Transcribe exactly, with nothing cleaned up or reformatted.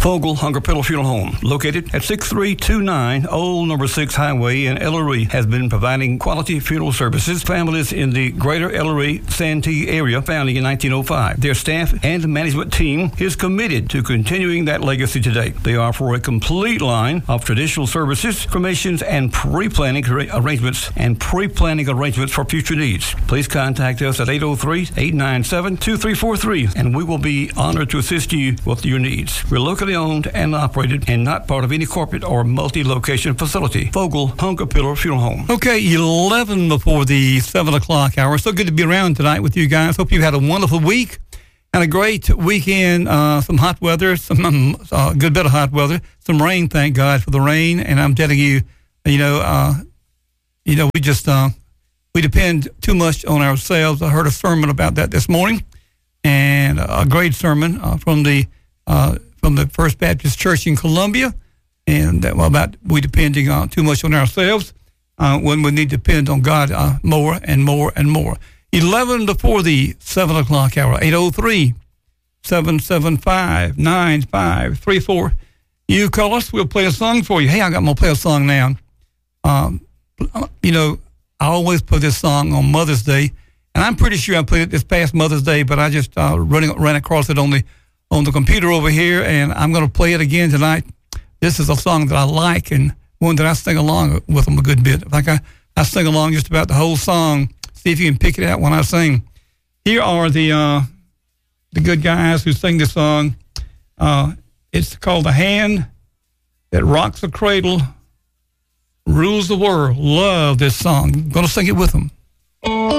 Fogel Hunger Pillow Funeral Home, located at six three two nine Old Number six Highway in El Oree, has been providing quality funeral services to families in the greater El Oree Santee area founding in nineteen oh five. Their staff and management team is committed to continuing that legacy today. They offer a complete line of traditional services, cremations, and pre-planning arrangements and pre-planning arrangements for future needs. Please contact us at eight oh three, eight nine seven, two three four three, and we will be honored to assist you with your needs. We're locally owned and operated and not part of any corporate or multi-location facility. Fogel Hunger Pillow Funeral Home. Okay, eleven before the seven o'clock hour. So good to be around tonight with you guys. Hope you had a wonderful week and a great weekend. Uh, some hot weather, some um, uh, good bit of hot weather, some rain. Thank God for the rain. And I'm telling you, you know, uh, you know, we just uh, we depend too much on ourselves. I heard a sermon about that this morning, and a great sermon uh, from the uh, from the First Baptist Church in Columbia, and that, well, about we depending uh, too much on ourselves uh, when we need to depend on God uh, more and more and more. eleven before the seven o'clock hour, eight oh three, seven seven five, nine five three four. You call us, we'll play a song for you. Hey, I got to play a song now. Um, you know, I always play this song on Mother's Day, and I'm pretty sure I played it this past Mother's Day, but I just uh, running, ran across it on the on the computer over here, and I'm going to play it again tonight. This is a song that I like and one that I sing along with them a good bit. In fact, I, I sing along just about the whole song. See if you can pick it out when I sing. Here are the uh, the good guys who sing this song. Uh, it's called The Hand That Rocks the Cradle, Rules the World. Love this song. I'm going to sing it with them.